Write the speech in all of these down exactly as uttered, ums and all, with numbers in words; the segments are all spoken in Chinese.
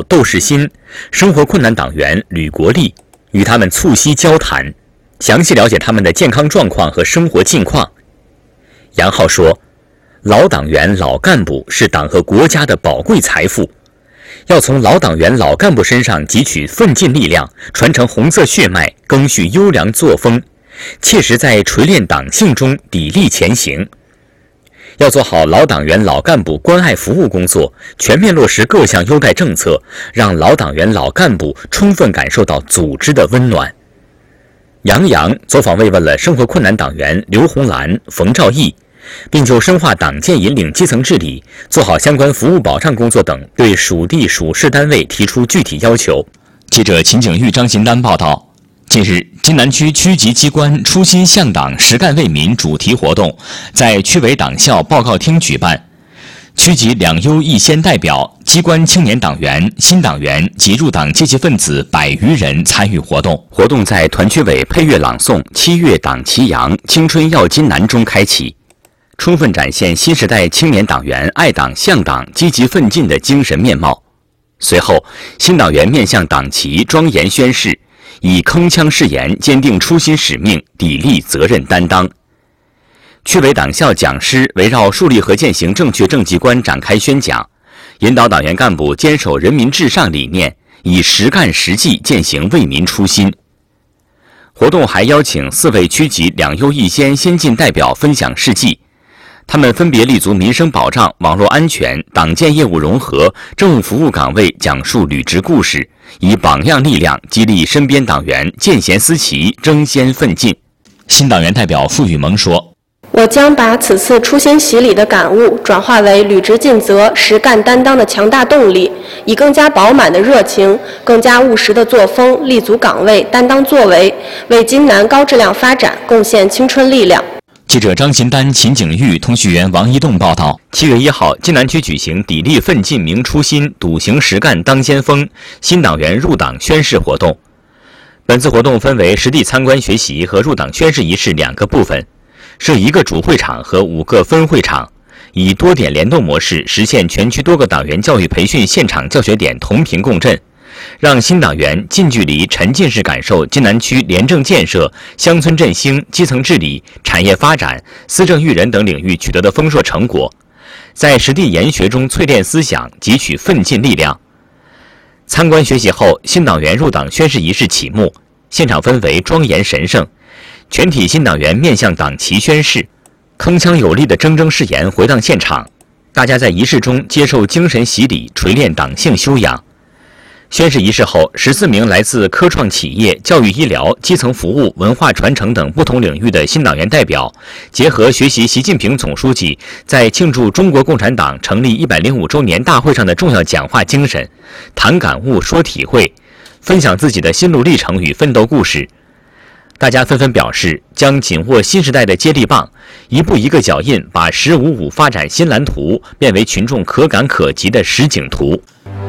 部窦世新、生活困难党员吕国立，与他们促膝交谈，详细了解他们的健康状况和生活近况。杨浩说，老党员、老干部是党和国家的宝贵财富，要从老党员、老干部身上汲取奋进力量，传承红色血脉，赓续优良作风，切实在锤炼党性中砥砺前行。要做好老党员、老干部关爱服务工作，全面落实各项优待政策，让老党员、老干部充分感受到组织的温暖。杨洋走访慰问了生活困难党员刘红兰、冯兆义，并就深化党建引领基层治理，做好相关服务保障工作等，对属地属市单位提出具体要求。 记者秦景玉、张新丹报道。近日，津南区区级机关初心向党、实干为民主题活动在区委党校报告厅举办，区级两优一先代表、机关青年党员、新党员及入党积极分子百余人参与活动。 活动在团区委配乐朗诵《七月党旗扬，青春耀津南》中开启，充分展现新时代青年党员爱党向党、积极奋进的精神面貌。随后，新党员面向党旗庄严宣誓，以铿锵誓言坚定初心使命，砥砺责任担当。区委党校讲师围绕树立和践行正确政绩观展开宣讲，引导党员干部坚守人民至上理念，以实干实际践行为民初心。活动还邀请四位区级两优一先先进代表分享事迹，他们分别立足民生保障、网络安全、党建业务融合、政务服务岗位，讲述履职故事，以榜样力量激励身边党员见贤思齐、争先奋进。 新党员代表傅雨萌说， 我将把此次初心洗礼的感悟转化为履职尽责、实干担当的强大动力，以更加饱满的热情、更加务实的作风，立足岗位、担当作为，为津南高质量发展贡献青春力量。 记者张新丹、秦景玉，通讯员王一栋报道。 七月一号，津南区举行砥砺奋进明初心，笃行实干当先锋新党员入党宣誓活动。本次活动分为实地参观学习和入党宣誓仪式两个部分，设一个主会场和五个分会场，以多点联动模式实现全区多个党员教育培训现场教学点同频共振，让新党员近距离沉浸式感受津南区廉政建设、乡村振兴、基层治理、产业发展、思政育人等领域取得的丰硕成果，在实地研学中淬炼思想，汲取奋进力量。参观学习后，新党员入党宣誓仪式启幕，现场氛围庄严神圣，全体新党员面向党旗宣誓，铿锵有力的铮铮誓言回荡现场，大家在仪式中接受精神洗礼，锤炼党性修养。宣誓仪式后，十四名来自科创企业、教育医疗、基层服务、文化传承等不同领域的新党员代表，结合学习习近平总书记在庆祝中国共产党成立一百零五周年大会上的重要讲话精神，谈感悟、说体会，分享自己的心路历程与奋斗故事。大家纷纷表示，将紧握新时代的接力棒，一步一个脚印，把“十五五”发展新蓝图变为群众可感可及的实景图。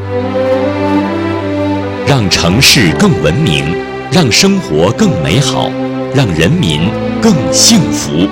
让城市更文明，让生活更美好，让人民更幸福。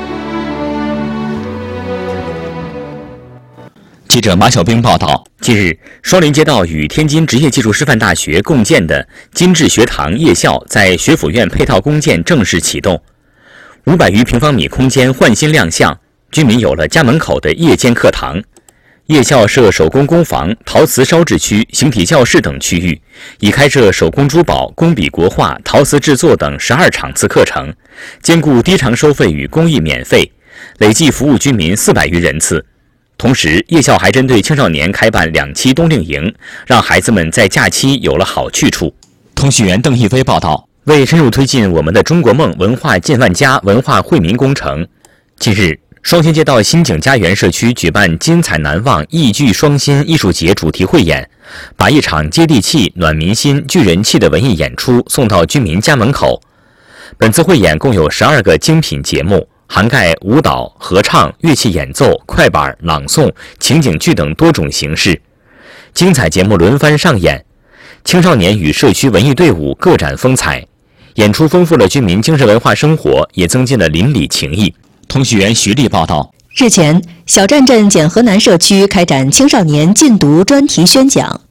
记者马小兵报道， 近日，双林街道与天津职业技术师范大学共建的金智学堂夜校在学府院配套公建正式启动，五百余平方米空间焕新亮相，居民有了家门口的夜间课堂。夜校设手工工房、陶瓷烧制区、形体教室等区域，已开设手工珠宝、工笔国画、陶瓷制作等十二场次课程，兼顾低偿收费与公益免费，累计服务居民四百余人次。同时，夜校还针对青少年开办两期冬令营，让孩子们在假期有了好去处。 通讯员邓一飞报道， 为深入推进我们的中国梦文化建万家文化惠民工程，近日，双星街道新景家园社区举办精彩难忘艺聚双馨艺术节主题汇演，把一场接地气、暖民心、聚人气的文艺演出送到居民家门口。本次汇演共有十二个精品节目，涵盖舞蹈、合唱、乐器演奏、快板、朗诵、情景剧等多种形式，精彩节目轮番上演，青少年与社区文艺队伍各展风采，演出丰富了居民精神文化生活，也增进了邻里情谊。 通讯员徐丽报道， 日前，小站镇简河南社区开展青少年禁毒专题宣讲，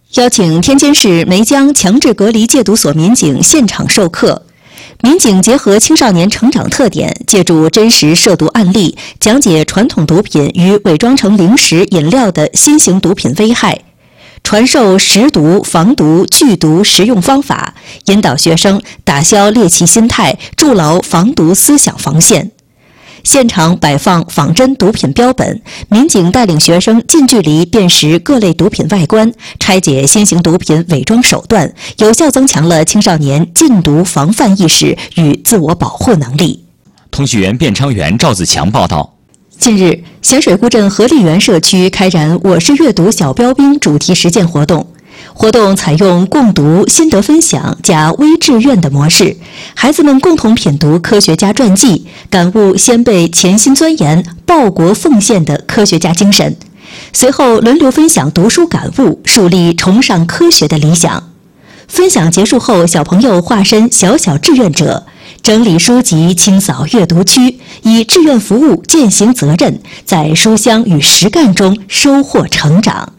邀请天津市梅江强制隔离戒毒所民警现场授课。民警结合青少年成长特点，借助真实涉毒案例，讲解传统毒品与伪装成零食、饮料的新型毒品危害，传授识毒、防毒、拒毒实用方法，引导学生打消猎奇心态，筑牢防毒思想防线。现场摆放仿真毒品标本，民警带领学生近距离辨识各类毒品外观，拆解新型毒品伪装手段，有效增强了青少年禁毒防范意识与自我保护能力。 通讯员卞昌元、赵子强报道。 近日，咸水沽镇合力园社区开展我是阅读小标兵主题实践活动。活动采用共读、心得分享加微志愿的模式，孩子们共同品读科学家传记，感悟先辈潜心钻研、报国奉献的科学家精神。随后轮流分享读书感悟，树立崇尚科学的理想。分享结束后，小朋友化身小小志愿者，整理书籍，清扫阅读区，以志愿服务践行责任，在书香与实干中收获成长。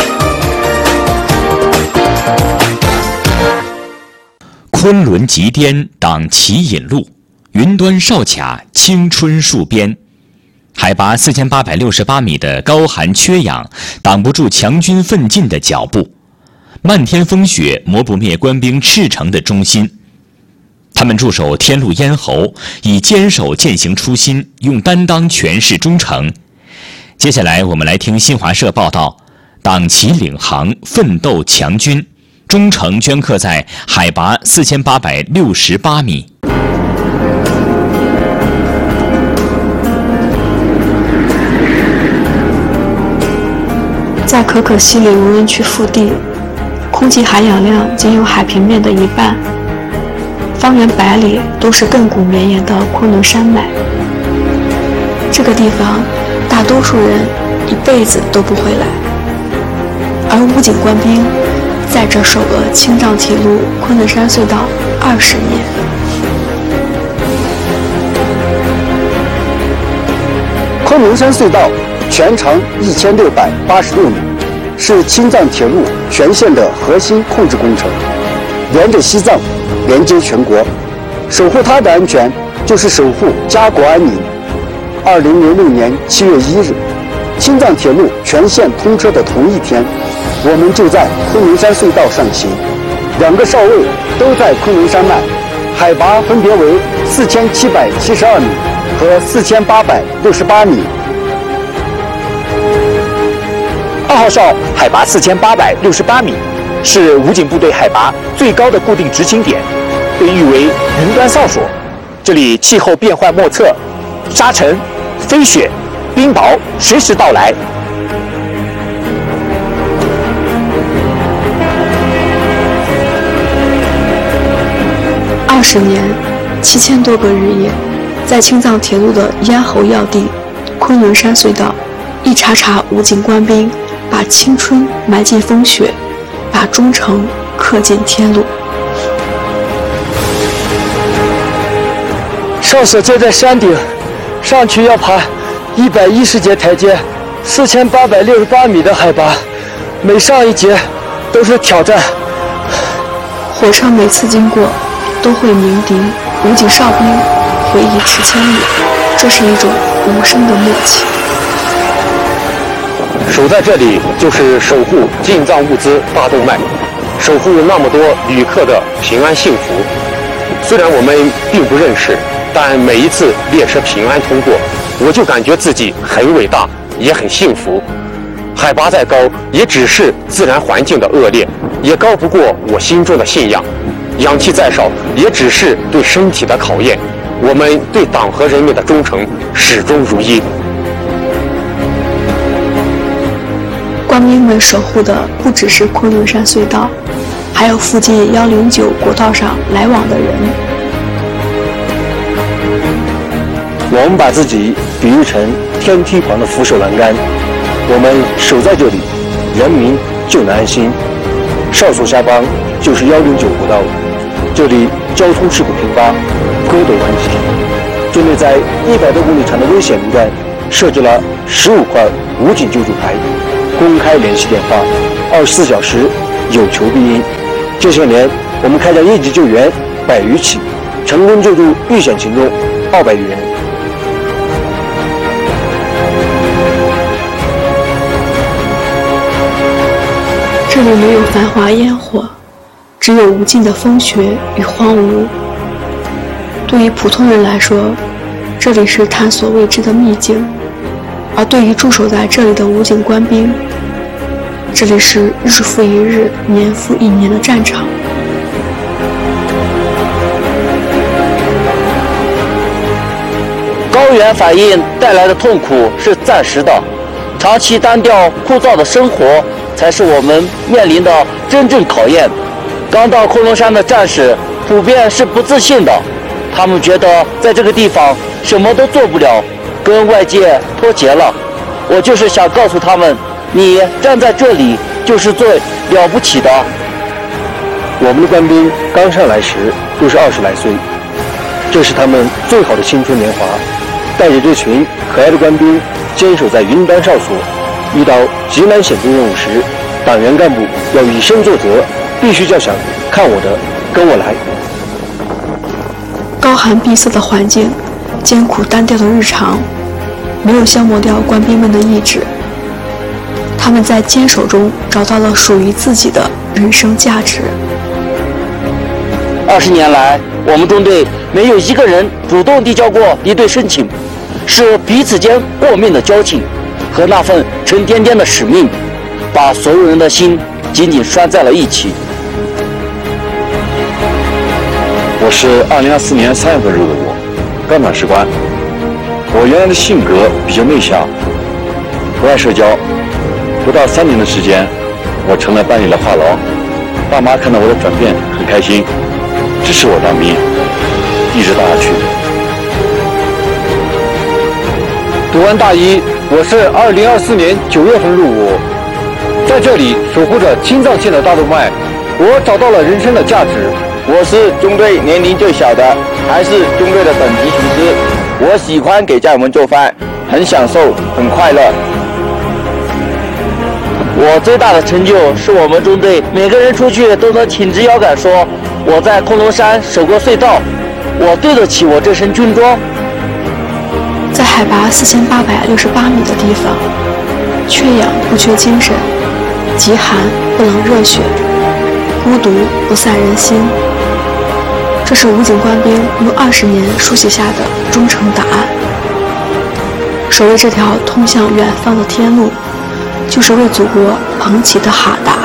昆仑极巅挡奇引路，云端哨卡青春树边。海拔四千八百六十八米的高寒缺氧，挡不住强军奋进的脚步。漫天风雪磨不灭官兵赤诚的忠心。他们驻守天路咽喉，以坚守践行初心，用担当诠释忠诚。接下来我们来听新华社报道，党旗领航，奋斗强军。忠诚镌刻在海拔四千八百六十八米。 在可可西里无人区腹地，空气含氧量仅有海平面的一半，方圆百里都是亘古绵延的昆仑山脉。这个地方，大多数人一辈子都不会来，而武警官兵在这守了青藏铁路昆仑山隧道二十年。 昆仑山隧道全长一千六百八十六米，是青藏铁路全线的核心控制工程，连着西藏，连接全国。守护它的安全，就是守护家国安宁。二零零六年七月一日，青藏铁路全线通车的同一天，我们就在昆仑山隧道上行，两个哨位都在昆仑山脉，海拔分别为四千七百七十二米和四千八百六十八米。 二号哨海拔四千八百六十八米，是武警部队海拔最高的固定执勤点，被誉为云端哨所。这里气候变幻莫测，沙尘、飞雪、冰雹随时到来。 二十年，七千多个日夜，在青藏铁路的咽喉要地昆仑山隧道，一茬茬武警官兵把青春埋进风雪，把忠诚刻进天路。 哨所就在山顶，上去要爬一百一十节台阶，四千八百六十八米的海拔，每上一节都是挑战。 火车每次经过都会鸣笛，武警哨兵回忆池千里，这是一种无声的默契。 守在这里就是守护进藏物资大动脉，守护那么多旅客的平安幸福。虽然我们并不认识，但每一次列车平安通过，我就感觉自己很伟大，也很幸福。海拔再高，也只是自然环境的恶劣，也高不过我心中的信仰。氧气再少，也只是对身体的考验。我们对党和人民的忠诚始终如一。 官兵们守护的不只是昆仑山隧道，还有附近幺零九国道上来往的人。 我们把自己比喻成天梯旁的扶手栏杆，我们守在这里，人民就能安心。哨所下方就是幺零九国道，这里交通事故频发，沟斗湍急。针对在一百多公里长的危险路段，设置了十五块武警救助牌，公开联系电话，二十四小时有求必应。这些年，我们开展应急救援百余起，成功救助遇险群众二百余人。 这里没有繁华烟火，只有无尽的风雪与荒芜。对于普通人来说，这里是探索未知的秘境，而对于驻守在这里的武警官兵，这里是日复一日、年复一年的战场。 高原反应带来的痛苦是暂时的，长期单调枯燥的生活才是我们面临的真正考验。刚到昆仑山的战士普遍是不自信的，他们觉得在这个地方什么都做不了，跟外界脱节了。我就是想告诉他们，你站在这里就是最了不起的。 我们的官兵刚上来时都是二十来岁，这是他们最好的青春年华。带着这群可爱的官兵坚守在云端哨所，遇到极难险境任务时，党员干部要以身作则，必须叫响看我的，跟我来。 高寒闭塞的环境，艰苦单调的日常，没有消磨掉官兵们的意志。他们在坚守中找到了属于自己的人生价值。 二十年来，我们中队没有一个人主动递交过离队申请，是彼此间过命的交情和那份沉甸甸的使命，把所有人的心紧紧拴在了一起。 我是二零二四年三月份入的伍，刚转士官。我原来的性格比较内向，不爱社交。不到三年的时间，我成了班里的话痨。爸妈看到我的转变很开心，支持我当兵，一直打下去。 读完大一，我是二零二四年九月份入伍，在这里守护着青藏线的大动脉，我找到了人生的价值。 我是中队年龄最小的，还是中队的等级厨师。我喜欢给家人们做饭，很享受，很快乐。我最大的成就是我们中队每个人出去都能挺直腰杆说，我在昆仑山守过隧道，我对得起我这身军装。 在海拔四千八百六十八米的地方，缺氧不缺精神，极寒不冷热血，孤独不散人心。这是武警官兵用二十年书写下的忠诚答案。守卫这条通向远方的天路，就是为祖国捧起的哈达。